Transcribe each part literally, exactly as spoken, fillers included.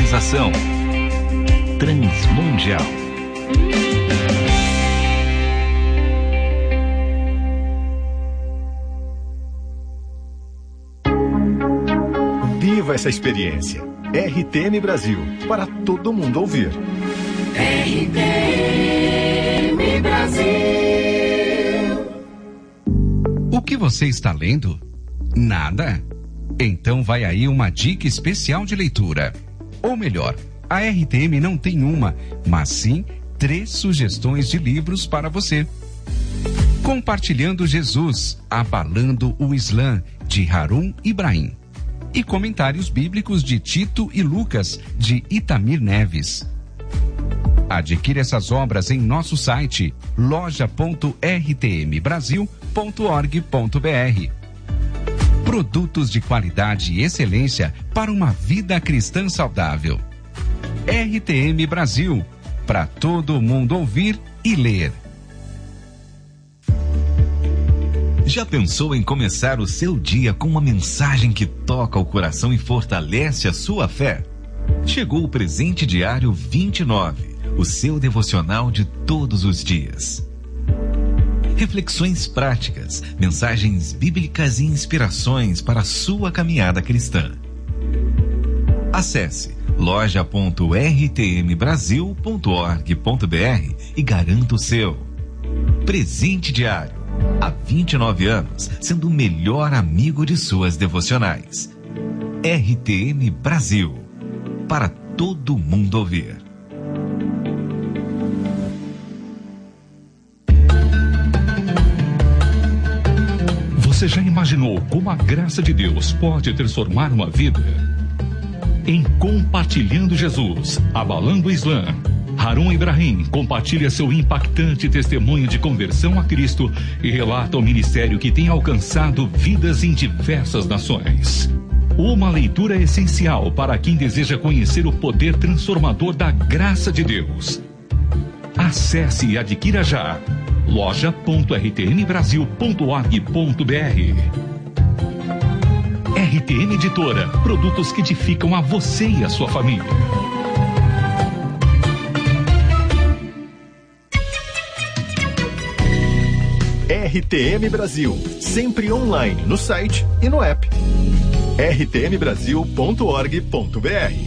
Realização Transmundial. Viva essa experiência. R T M Brasil, para todo mundo ouvir. R T M Brasil. O que você está lendo? Nada? Então vai aí uma dica especial de leitura. Ou melhor, a R T M não tem uma, mas sim três sugestões de livros para você. Compartilhando Jesus, Abalando o Islã, de Harun Ibrahim. E comentários bíblicos de Tito e Lucas, de Itamir Neves. Adquira essas obras em nosso site loja ponto r t m brasil ponto org ponto b r. Produtos de qualidade e excelência para uma vida cristã saudável. R T M Brasil, para todo mundo ouvir e ler. Já pensou em começar o seu dia com uma mensagem que toca o coração e fortalece a sua fé? Chegou o Presente Diário vinte e nove, o seu devocional de todos os dias. Reflexões práticas, mensagens bíblicas e inspirações para a sua caminhada cristã. Acesse loja ponto r t m brasil ponto org ponto b r e garanta o seu. Presente Diário, há vinte e nove anos, sendo o melhor amigo de suas devocionais. R T M Brasil, para todo mundo ouvir. Você já imaginou como a graça de Deus pode transformar uma vida? Em Compartilhando Jesus, Abalando o Islã, Harun Ibrahim compartilha seu impactante testemunho de conversão a Cristo e relata o ministério que tem alcançado vidas em diversas nações. Uma leitura essencial para quem deseja conhecer o poder transformador da graça de Deus. Acesse e adquira já loja ponto r t m brasil ponto org ponto b r. R T M Editora, produtos que edificam a você e a sua família. R T M Brasil, sempre online no site e no app. r t m brasil ponto org ponto b r.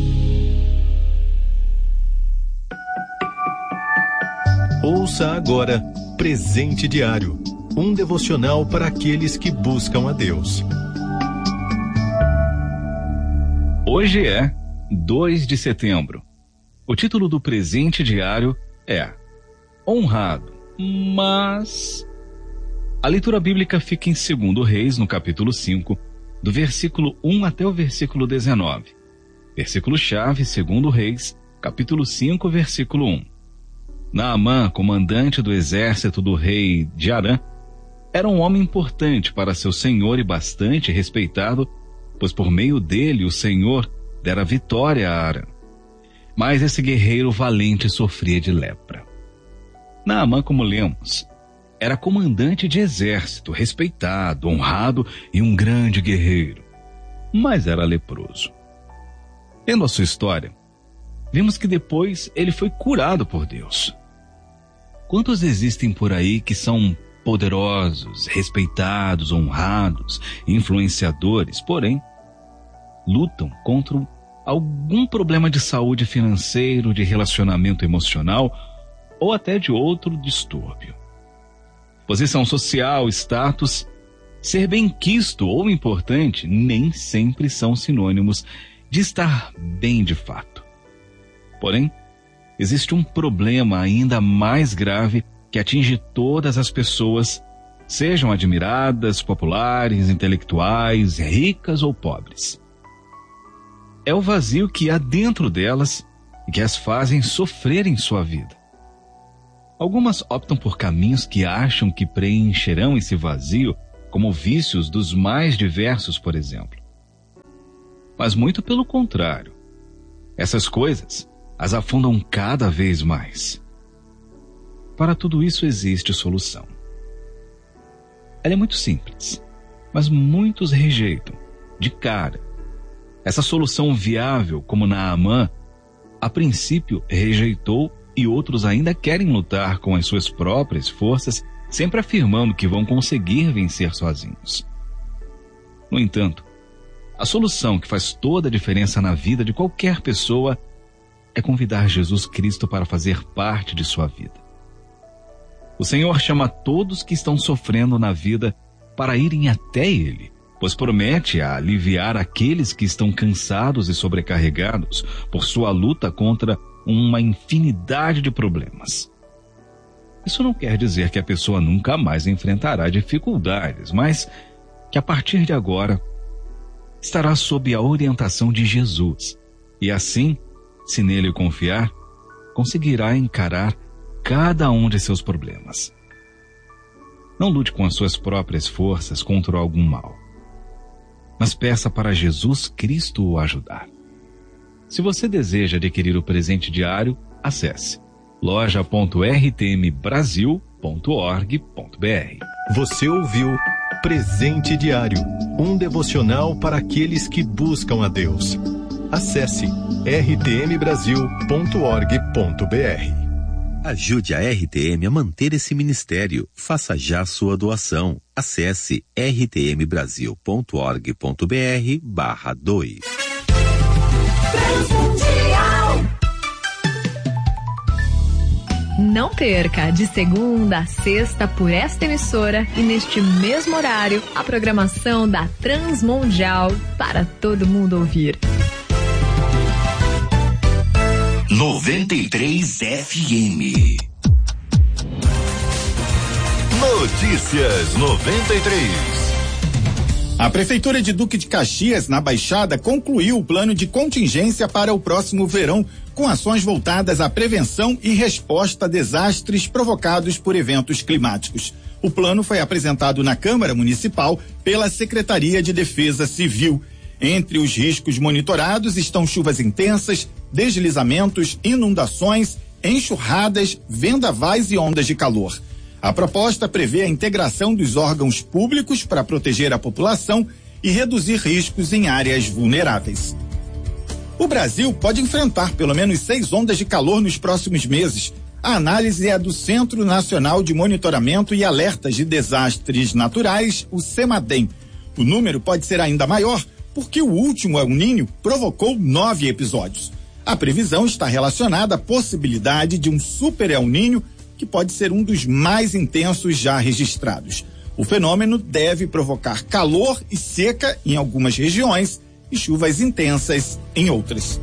Ouça agora Presente Diário, um devocional para aqueles que buscam a Deus. Hoje é dois de setembro. O título do Presente Diário é Honrado, mas... A leitura bíblica fica em segundo Reis, no capítulo cinco, do versículo um até o versículo dezenove. Versículo-chave, segundo Reis, capítulo cinco, versículo um. Naamã, comandante do exército do rei de Arã, era um homem importante para seu senhor e bastante respeitado, pois por meio dele o Senhor dera vitória a Arã. Mas esse guerreiro valente sofria de lepra. Naamã, como lemos, era comandante de exército, respeitado, honrado e um grande guerreiro, mas era leproso. Lendo a sua história, vimos que depois ele foi curado por Deus. Quantos existem por aí que são poderosos, respeitados, honrados, influenciadores, porém, lutam contra algum problema de saúde financeiro, de relacionamento emocional ou até de outro distúrbio? Posição social, status, ser bem-quisto ou importante nem sempre são sinônimos de estar bem de fato. Porém, existe um problema ainda mais grave que atinge todas as pessoas, sejam admiradas, populares, intelectuais, ricas ou pobres. É o vazio que há dentro delas e que as fazem sofrer em sua vida. Algumas optam por caminhos que acham que preencherão esse vazio, como vícios dos mais diversos, por exemplo. Mas muito pelo contrário. Essas coisas as afundam cada vez mais. Para tudo isso existe solução. Ela é muito simples, mas muitos rejeitam, de cara. Essa solução viável, como Naamã, a princípio rejeitou e outros ainda querem lutar com as suas próprias forças, sempre afirmando que vão conseguir vencer sozinhos. No entanto, a solução que faz toda a diferença na vida de qualquer pessoa é convidar Jesus Cristo para fazer parte de sua vida. O Senhor chama todos que estão sofrendo na vida para irem até Ele, pois promete aliviar aqueles que estão cansados e sobrecarregados por sua luta contra uma infinidade de problemas. Isso não quer dizer que a pessoa nunca mais enfrentará dificuldades, mas que a partir de agora estará sob a orientação de Jesus e assim, se nele confiar, conseguirá encarar cada um de seus problemas. Não lute com as suas próprias forças contra algum mal, mas peça para Jesus Cristo o ajudar. Se você deseja adquirir o presente diário, acesse loja ponto r t m brasil ponto org ponto b r. Você ouviu Presente Diário, um devocional para aqueles que buscam a Deus. Acesse r t m brasil ponto org ponto b r. Ajude a R T M a manter esse ministério. Faça já sua doação. Acesse r t m brasil ponto org ponto b r barra dois. Não perca, de segunda a sexta por esta emissora e neste mesmo horário, a programação da Transmundial para todo mundo ouvir. noventa e três F M. Notícias noventa e três. A Prefeitura de Duque de Caxias, na Baixada, concluiu o plano de contingência para o próximo verão, com ações voltadas à prevenção e resposta a desastres provocados por eventos climáticos. O plano foi apresentado na Câmara Municipal pela Secretaria de Defesa Civil. Entre os riscos monitorados estão chuvas intensas, deslizamentos, inundações, enxurradas, vendavais e ondas de calor. A proposta prevê a integração dos órgãos públicos para proteger a população e reduzir riscos em áreas vulneráveis. O Brasil pode enfrentar pelo menos seis ondas de calor nos próximos meses. A análise é do Centro Nacional de Monitoramento e Alertas de Desastres Naturais, o CEMADEM. O número pode ser ainda maior porque o último El Niño provocou nove episódios. A previsão está relacionada à possibilidade de um super El Niño, que pode ser um dos mais intensos já registrados. O fenômeno deve provocar calor e seca em algumas regiões e chuvas intensas em outras.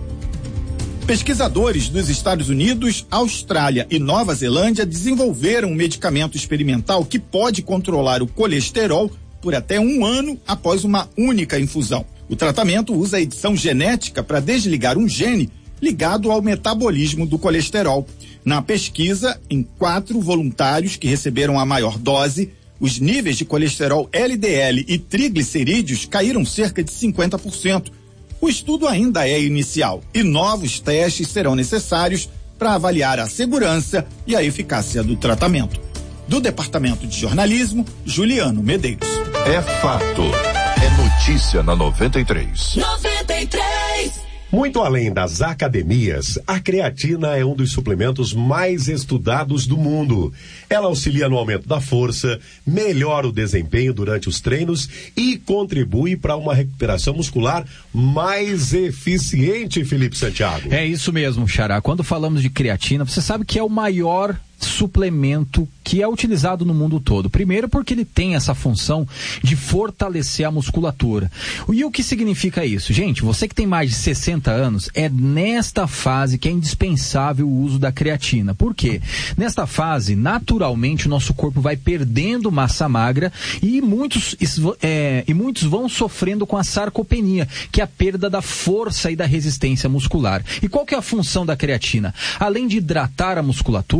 Pesquisadores dos Estados Unidos, Austrália e Nova Zelândia desenvolveram um medicamento experimental que pode controlar o colesterol por até um ano após uma única infusão. O tratamento usa a edição genética para desligar um gene ligado ao metabolismo do colesterol. Na pesquisa, em quatro voluntários que receberam a maior dose, os níveis de colesterol L D L e triglicerídeos caíram cerca de cinquenta por cento. O estudo ainda é inicial e novos testes serão necessários para avaliar a segurança e a eficácia do tratamento. Do Departamento de Jornalismo, Juliano Medeiros. É fato. É notícia na noventa e três. noventa e três. Muito além das academias, a creatina é um dos suplementos mais estudados do mundo. Ela auxilia no aumento da força, melhora o desempenho durante os treinos e contribui para uma recuperação muscular mais eficiente, Felipe Santiago. É isso mesmo, Xará. Quando falamos de creatina, você sabe que é o maior suplemento que é utilizado no mundo todo. Primeiro porque ele tem essa função de fortalecer a musculatura. E o que significa isso? Gente, você que tem mais de sessenta anos, é nesta fase que é indispensável o uso da creatina. Por quê? Nesta fase, naturalmente, o nosso corpo vai perdendo massa magra e muitos, é, e muitos vão sofrendo com a sarcopenia, que é a perda da força e da resistência muscular. E qual que é a função da creatina? Além de hidratar a musculatura, você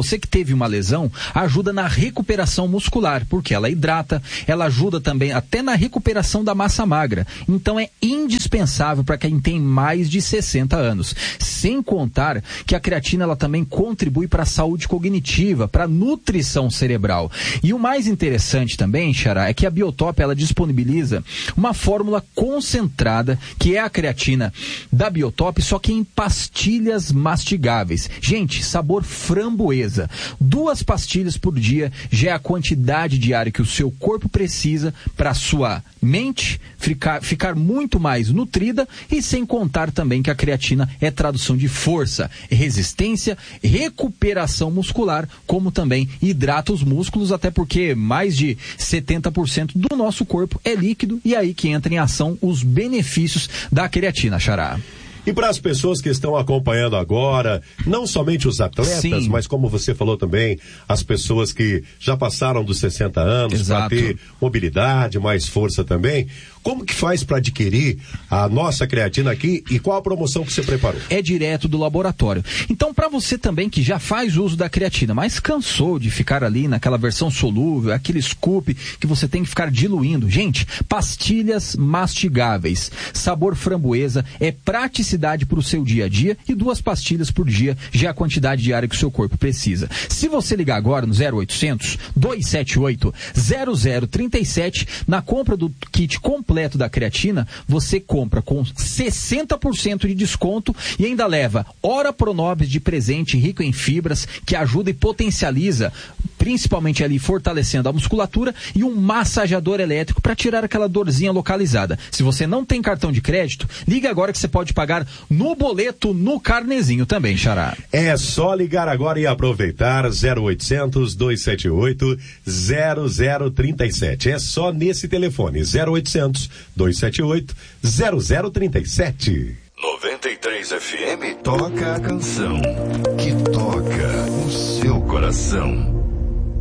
você que teve uma lesão, ajuda na recuperação muscular, porque ela hidrata, ela ajuda também até na recuperação da massa magra. Então é indispensável para quem tem mais de sessenta anos. Sem contar que a creatina ela também contribui para a saúde cognitiva, para a nutrição cerebral. E o mais interessante também, Xará, é que a Biotop ela disponibiliza uma fórmula concentrada, que é a creatina da Biotop, só que em pastilhas mastigáveis. Gente, sabor framboesa. Duas pastilhas por dia já é a quantidade diária que o seu corpo precisa para a sua mente ficar, ficar muito mais nutrida, e sem contar também que a creatina é tradução de força, resistência, recuperação muscular, como também hidrata os músculos, até porque mais de setenta por cento do nosso corpo é líquido, e aí que entra em ação os benefícios da creatina, Xará. E para as pessoas que estão acompanhando agora, não somente os atletas, Sim. mas como você falou também, as pessoas que já passaram dos sessenta anos para ter mobilidade, mais força também, como que faz para adquirir a nossa creatina aqui e qual a promoção que você preparou? É direto do laboratório. Então, para você também que já faz uso da creatina, mas cansou de ficar ali naquela versão solúvel, aquele scoop que você tem que ficar diluindo, gente, pastilhas mastigáveis, sabor framboesa, é praticidade para o seu dia a dia, e duas pastilhas por dia já é a quantidade diária que o seu corpo precisa. Se você ligar agora no zero oitocentos, dois sete oito, zero zero três sete, na compra do kit completo da creatina, você compra com sessenta por cento de desconto e ainda leva Ora Pronobis de presente, rico em fibras, que ajuda e potencializa, principalmente ali fortalecendo a musculatura, e um massageador elétrico para tirar aquela dorzinha localizada. Se você não tem cartão de crédito, liga agora que você pode pagar no boleto, no carnezinho também, Xará. É só ligar agora e aproveitar zero oitocentos, dois sete oito, zero zero três sete. É só nesse telefone, zero oitocentos, dois sete oito, zero zero três sete. noventa e três F M toca a canção que toca o seu coração.